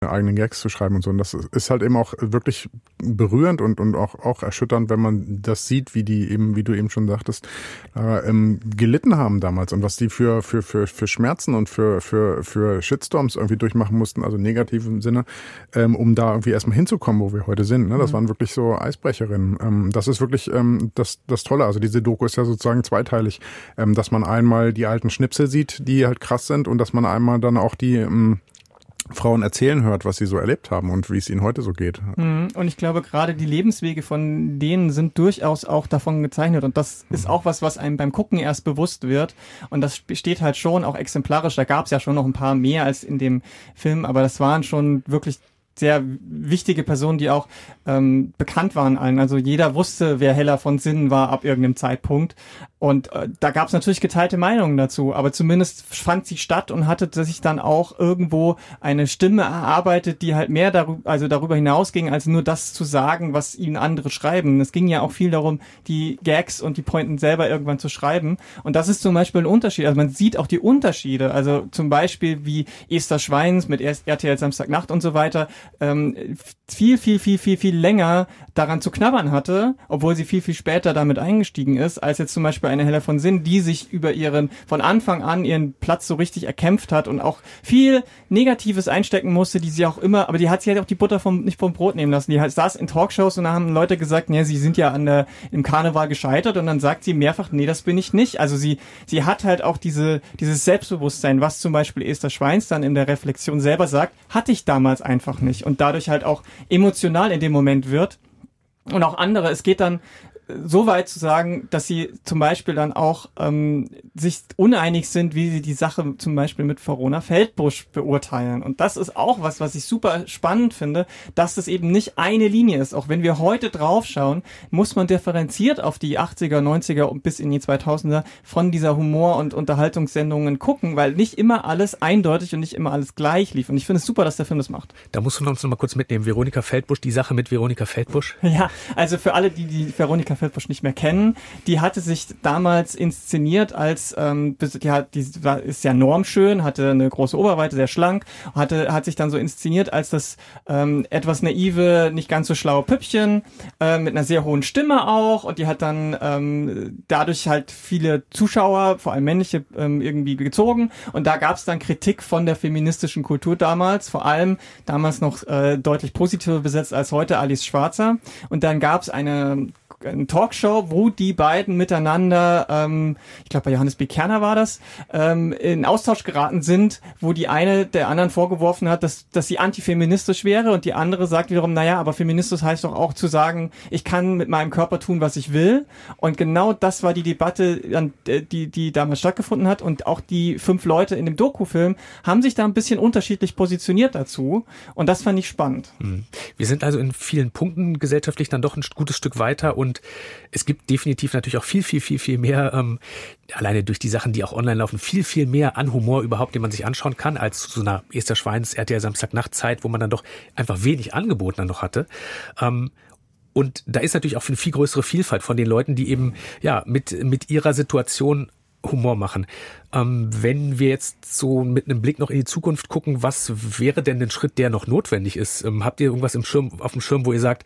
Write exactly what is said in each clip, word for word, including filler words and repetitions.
eigenen Gags zu schreiben und so. Und das ist halt eben auch wirklich berührend und, und auch, auch erschütternd, wenn man das sieht, wie die eben, wie du eben schon sagtest, äh, ähm, gelitten haben damals und was die für, für, für, für Schmerzen und für, für, für Shitstorms irgendwie durchmachen mussten, also negativ im Sinne, ähm, um da irgendwie erstmal hinzukommen, wo wir heute sind. Ne? Das mhm. waren wirklich so Eisbrecherinnen. Ähm, das ist wirklich ähm, das, das Tolle. Also diese Doku ist ja sozusagen zweiteilig, ähm, dass man einmal die alten Schnipsel sieht, die halt krass sind und dass man einmal dann auch die ähm, Frauen erzählen hört, was sie so erlebt haben und wie es ihnen heute so geht. Und ich glaube, gerade die Lebenswege von denen sind durchaus auch davon gezeichnet. Und das ist auch was, was einem beim Gucken erst bewusst wird. Und das steht halt schon auch exemplarisch. Da gab es ja schon noch ein paar mehr als in dem Film, aber das waren schon wirklich sehr wichtige Personen, die auch ähm, bekannt waren allen. Also jeder wusste, wer Hella von Sinnen war ab irgendeinem Zeitpunkt. Und äh, da gab es natürlich geteilte Meinungen dazu, aber zumindest fand sie statt und hatte sich dann auch irgendwo eine Stimme erarbeitet, die halt mehr darüber, also darüber hinausging, als nur das zu sagen, was ihnen andere schreiben. Es ging ja auch viel darum, die Gags und die Pointen selber irgendwann zu schreiben. Und das ist zum Beispiel ein Unterschied. Also man sieht auch die Unterschiede. Also zum Beispiel wie Esther Schweins mit R T L Samstagnacht und so weiter ähm, viel, viel, viel, viel, viel länger daran zu knabbern hatte, obwohl sie viel, viel später damit eingestiegen ist, als jetzt zum Beispiel eine Hella von Sinnen, die sich über ihren, von Anfang an ihren Platz so richtig erkämpft hat und auch viel Negatives einstecken musste, die sie auch immer, aber die hat sie halt auch die Butter vom, nicht vom Brot nehmen lassen. Die saß in Talkshows und da haben Leute gesagt, nee, sie sind ja an der, im Karneval gescheitert und dann sagt sie mehrfach, nee, das bin ich nicht. Also sie, sie hat halt auch diese, dieses Selbstbewusstsein, was zum Beispiel Esther Schweins dann in der Reflexion selber sagt, hatte ich damals einfach nicht und dadurch halt auch emotional in dem Moment wird. Und auch andere, es geht dann so weit zu sagen, dass sie zum Beispiel dann auch ähm, sich uneinig sind, wie sie die Sache zum Beispiel mit Verona Feldbusch beurteilen. Und das ist auch was, was ich super spannend finde, dass es eben nicht eine Linie ist. Auch wenn wir heute draufschauen, muss man differenziert auf die achtziger, neunziger und bis in die zweitausender von dieser Humor- und Unterhaltungssendungen gucken, weil nicht immer alles eindeutig und nicht immer alles gleich lief. Und ich finde es super, dass der Film das macht. Da musst du uns noch mal kurz mitnehmen. Veronika Feldbusch, die Sache mit Veronika Feldbusch. Ja, also für alle, die die Veronika Feldbusch nicht mehr kennen, die hatte sich damals inszeniert als, ähm, die, hat, die war, ist ja normschön, hatte eine große Oberweite, sehr schlank, hatte, hat sich dann so inszeniert als das ähm, etwas naive, nicht ganz so schlaue Püppchen, äh, mit einer sehr hohen Stimme auch, und die hat dann ähm, dadurch halt viele Zuschauer, vor allem männliche, ähm, irgendwie gezogen, und da gab es dann Kritik von der feministischen Kultur damals, vor allem damals noch äh, deutlich positiver besetzt als heute Alice Schwarzer, und dann gab es eine eine Talkshow, wo die beiden miteinander, ähm, ich glaube bei Johannes B. Kerner war das, ähm, in Austausch geraten sind, wo die eine der anderen vorgeworfen hat, dass, dass sie antifeministisch wäre, und die andere sagt wiederum, naja, aber feministisch heißt doch auch zu sagen, ich kann mit meinem Körper tun, was ich will, und genau das war die Debatte, die, die damals stattgefunden hat, und auch die fünf Leute in dem Dokufilm haben sich da ein bisschen unterschiedlich positioniert dazu, und das fand ich spannend. Wir sind also in vielen Punkten gesellschaftlich dann doch ein gutes Stück weiter, und es gibt definitiv natürlich auch viel, viel, viel, viel mehr, ähm, alleine durch die Sachen, die auch online laufen, viel, viel mehr an Humor überhaupt, den man sich anschauen kann, als zu so einer Esther Schweins R T L Samstagnacht-Zeit, wo man dann doch einfach wenig Angebot dann noch hatte. Ähm, und da ist natürlich auch eine viel größere Vielfalt von den Leuten, die eben ja mit mit ihrer Situation Humor machen. Ähm, wenn wir jetzt so mit einem Blick noch in die Zukunft gucken, was wäre denn ein Schritt, der noch notwendig ist? Ähm, habt ihr irgendwas im Schirm, auf dem Schirm, wo ihr sagt,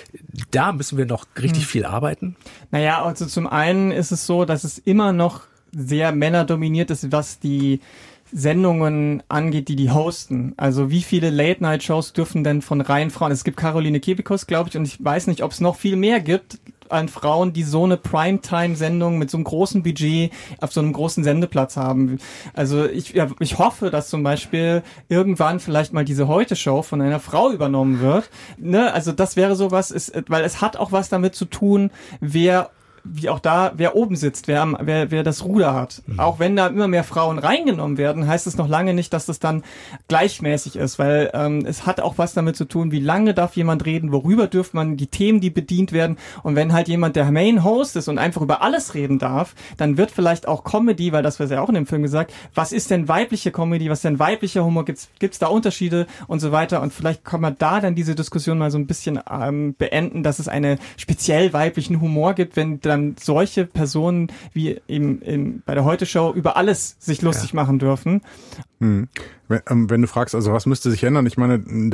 da müssen wir noch richtig hm. viel arbeiten? Naja, also zum einen ist es so, dass es immer noch sehr männerdominiert ist, was die Sendungen angeht, die die hosten. Also wie viele Late-Night-Shows dürfen denn von reinen Frauen? Es gibt Caroline Kebekus, glaube ich, und ich weiß nicht, ob es noch viel mehr gibt an Frauen, die so eine Primetime-Sendung mit so einem großen Budget auf so einem großen Sendeplatz haben. Also ich, ja, ich hoffe, dass zum Beispiel irgendwann vielleicht mal diese Heute-Show von einer Frau übernommen wird. Ne? Also das wäre sowas, ist, weil es hat auch was damit zu tun, wer wie auch da, wer oben sitzt, wer, wer, wer das Ruder hat. Mhm. Auch wenn da immer mehr Frauen reingenommen werden, heißt es noch lange nicht, dass das dann gleichmäßig ist, weil ähm, es hat auch was damit zu tun, wie lange darf jemand reden, worüber dürfen man, die Themen, die bedient werden. Und wenn halt jemand der Main Host ist und einfach über alles reden darf, dann wird vielleicht auch Comedy, weil das wird ja auch in dem Film gesagt, was ist denn weibliche Comedy, was ist denn weiblicher Humor, gibt's gibt's da Unterschiede und so weiter. Und vielleicht kann man da dann diese Diskussion mal so ein bisschen ähm, beenden, dass es einen speziell weiblichen Humor gibt, wenn da dann solche Personen wie eben in, bei der Heute-Show über alles sich lustig ja. machen dürfen. Hm. Wenn, ähm, wenn du fragst, also was müsste sich ändern? Ich meine,